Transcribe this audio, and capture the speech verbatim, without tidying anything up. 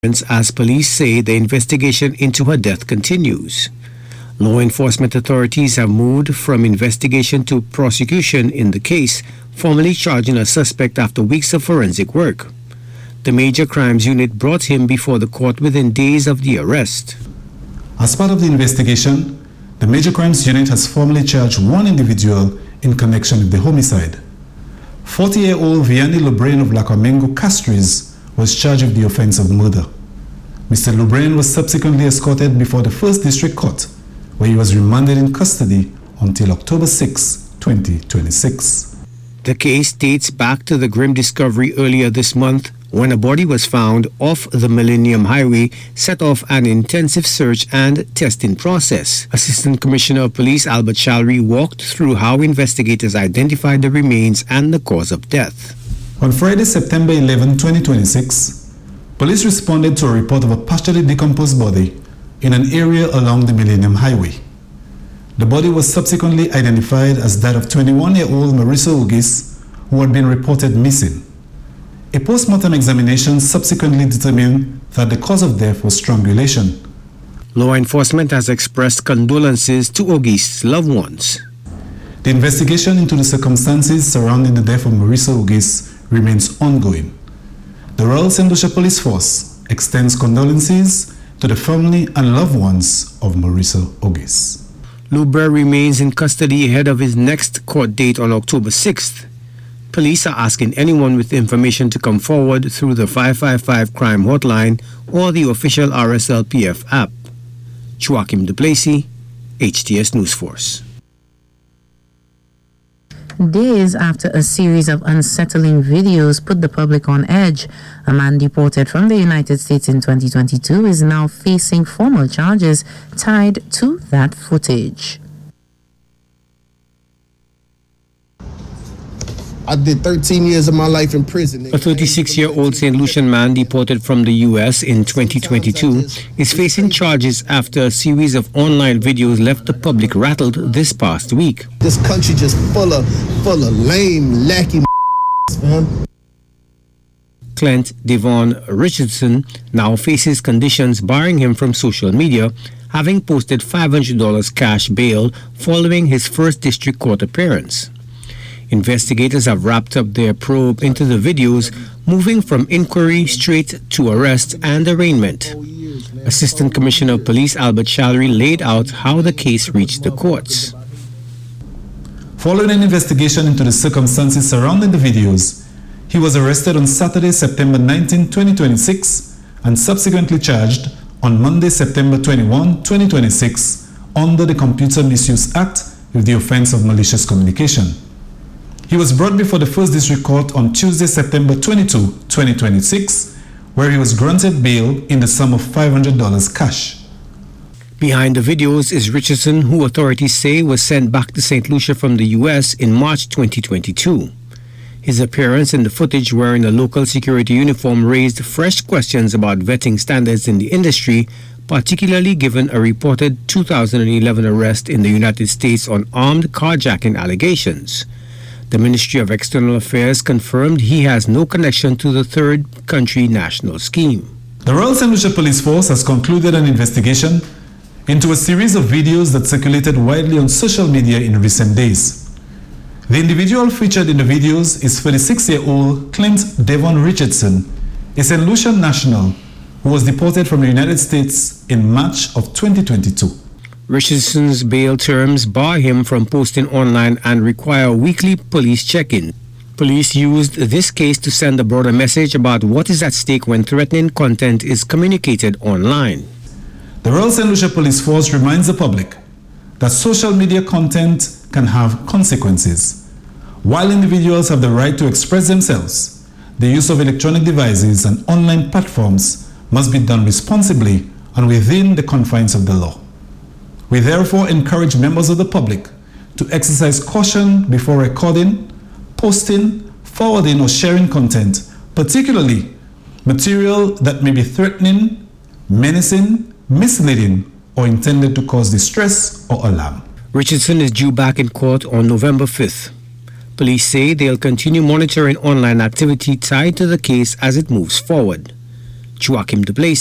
as police say the investigation into her death continues. Law enforcement authorities have moved from investigation to prosecution in the case, formally charging a suspect after weeks of forensic work. The Major Crimes Unit brought him before the court within days of the arrest. As part of the investigation, the Major Crimes Unit has formally charged one individual in connection with the homicide. forty-year-old Vianney Lubrain of Lacamengo Castries was charged with the offense of murder. Mister Lubrain was subsequently escorted before the First District Court, where he was remanded in custody until October sixth, twenty twenty-six. The case dates back to the grim discovery earlier this month when a body was found off the Millennium Highway, set off an intensive search and testing process. Assistant Commissioner of Police Albert Shalry walked through how investigators identified the remains and the cause of death. On Friday, September eleventh, twenty twenty-six, police responded to a report of a partially decomposed body in an area along the Millennium Highway. The body was subsequently identified as that of twenty-one-year-old Marissa Ugis, who had been reported missing. A post-mortem examination subsequently determined that the cause of death was strangulation. Law enforcement has expressed condolences to Ugis' loved ones. The investigation into the circumstances surrounding the death of Marissa Ugis remains ongoing. The Royal Saint Lucia Police Force extends condolences to the family and loved ones of Marissa Ugis. Lubra remains in custody ahead of his next court date on October sixth. Police are asking anyone with information to come forward through the five five five crime hotline or the official R S L P F app. Joachim Duplessis, H T S News Force. Days after a series of unsettling videos put the public on edge, a man deported from the United States in twenty twenty-two is now facing formal charges tied to that footage. I did thirteen years of my life in prison. A thirty-six-year-old Saint Lucian man deported from the U S in twenty twenty-two is facing charges after a series of online videos left the public rattled this past week. This country just full of, full of lame, lackey man. Clint Devon Richardson now faces conditions barring him from social media, having posted five hundred dollars cash bail following his first district court appearance. Investigators have wrapped up their probe into the videos, moving from inquiry straight to arrest and arraignment. Assistant Commissioner of Police Albert Shalry laid out how the case reached the courts. Following an investigation into the circumstances surrounding the videos, he was arrested on Saturday, September nineteenth, twenty twenty-six, and subsequently charged on Monday, September twenty-first, twenty twenty-six, under the Computer Misuse Act with the offense of malicious communication. He was brought before the First District Court on Tuesday, September twenty-second, twenty twenty-six, where he was granted bail in the sum of five hundred dollars cash. Behind the videos is Richardson, who authorities say was sent back to Saint Lucia from the U S in March twenty twenty-two. His appearance in the footage wearing a local security uniform raised fresh questions about vetting standards in the industry, particularly given a reported two thousand eleven arrest in the United States on armed carjacking allegations. The Ministry of External Affairs confirmed he has no connection to the third country national scheme. The Royal Saint Lucia Police Force has concluded an investigation into a series of videos that circulated widely on social media in recent days. The individual featured in the videos is thirty-six-year-old Clint Devon Richardson, a Saint Lucian national who was deported from the United States in March of twenty twenty-two. Richardson's bail terms bar him from posting online and require weekly police check-in. Police used this case to send a broader message about what is at stake when threatening content is communicated online. The Royal Saint Lucia Police Force reminds the public that social media content can have consequences. While individuals have the right to express themselves, the use of electronic devices and online platforms must be done responsibly and within the confines of the law. We therefore encourage members of the public to exercise caution before recording, posting, forwarding or sharing content, particularly material that may be threatening, menacing, misleading, or intended to cause distress or alarm. Richardson is due back in court on November fifth. Police say they'll continue monitoring online activity tied to the case as it moves forward. Joachim Duplessis.